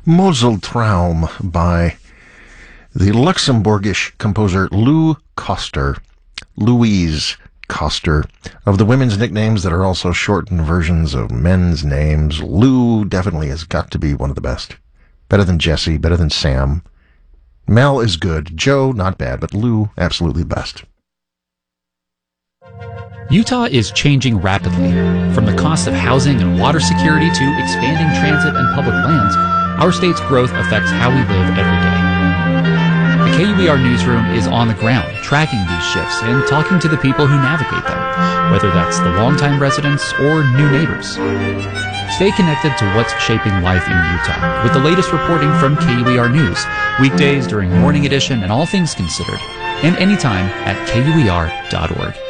Moseltraum by the Luxembourgish composer Lou Koster. Louise Koster. Of the women's nicknames that are also shortened versions of men's names, Lou definitely has got to be one of the best. Better than Jesse, better than Sam. Mel is good. Joe, not bad, but Lou, absolutely best. Utah is changing rapidly. From the cost of housing and water security to expanding transit and public lands, our state's growth affects how we live every day. The KUER newsroom is on the ground, tracking these shifts and talking to the people who navigate them, whether that's the longtime residents or new neighbors. Stay connected to what's shaping life in Utah with the latest reporting from KUER News, weekdays during Morning Edition and All Things Considered, and anytime at KUER.org.